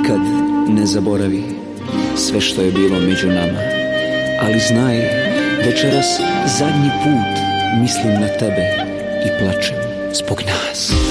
nikad ne zaboravi sve što je bilo među nama. Ali znaj, večeras zadnji put mislim na tebe i plačem zbog nas.